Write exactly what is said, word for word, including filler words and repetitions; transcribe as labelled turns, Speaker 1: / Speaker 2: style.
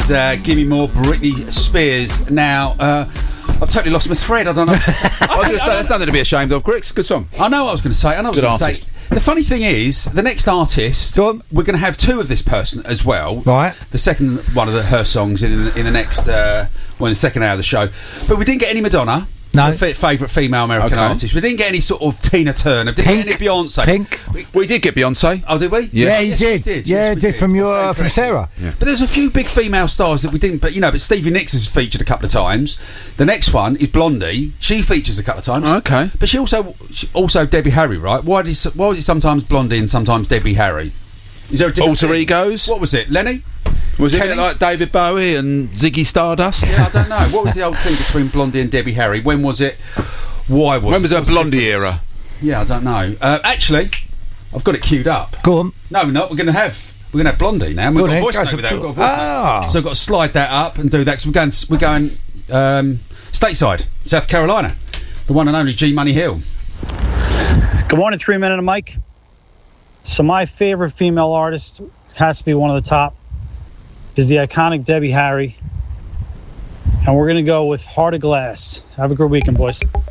Speaker 1: is uh, Gimme More, Britney Spears. Now, uh, I've totally lost my thread. I don't know. I
Speaker 2: was going to say, that's nothing to be ashamed of, Grix. Good song.
Speaker 1: I know what I was going to say. I know what I was going to say. The funny thing is, the next artist, we're going to have two of this person as well.
Speaker 3: Right.
Speaker 1: The second one of the, her songs in in the next, uh, well, in the second hour of the show. But we didn't get any Madonna.
Speaker 3: No.
Speaker 1: F- favourite female American
Speaker 2: Okay.
Speaker 1: artist. We didn't get any sort of Tina Turner. Didn't
Speaker 3: Pink.
Speaker 1: get any Beyonce.
Speaker 3: Pink.
Speaker 1: We,
Speaker 2: We did get Beyonce.
Speaker 1: oh, did we?
Speaker 3: Yeah, you
Speaker 1: Yes,
Speaker 3: did.
Speaker 1: we did.
Speaker 3: Yeah,
Speaker 1: Yes, we
Speaker 3: did from your
Speaker 1: Very
Speaker 3: uh, from
Speaker 1: correct.
Speaker 3: Sarah.
Speaker 2: Yeah.
Speaker 1: But there's a few big female stars that we didn't. But you know, but Stevie Nicks has featured a couple of times. The next one is Blondie. She features a couple of times.
Speaker 2: Okay.
Speaker 1: But she also she, also Debbie Harry, right? Why did why was it sometimes Blondie and sometimes Debbie Harry? Is there a different
Speaker 2: Alter
Speaker 1: thing?
Speaker 2: egos.
Speaker 1: What was it, Lenny?
Speaker 2: Was it
Speaker 1: Kenny?
Speaker 2: like David Bowie and Ziggy Stardust?
Speaker 1: Yeah, I don't know. What was the old thing between Blondie and Debbie Harry? When was it? Why was
Speaker 2: When
Speaker 1: it?
Speaker 2: was her
Speaker 1: What's the
Speaker 2: Blondie
Speaker 1: difference?
Speaker 2: era?
Speaker 1: Yeah, I don't know. Uh, actually, I've got it queued up.
Speaker 3: Go on.
Speaker 1: No, we're not. We're going to have we're going to have Blondie now. And we've
Speaker 3: Go
Speaker 1: got
Speaker 3: on
Speaker 1: a voice
Speaker 3: then.
Speaker 1: note
Speaker 3: Go
Speaker 1: with that. We've got a voice
Speaker 3: Ah.
Speaker 1: note. So I've got to slide that up and do that because we're going we're going um, stateside, South Carolina, the one and only G Money Hill.
Speaker 4: Good morning, Three Minute Mike. So my favorite female artist has to be one of the top is the iconic Debbie Harry. And we're going to go with Heart of Glass. Have a good weekend, boys.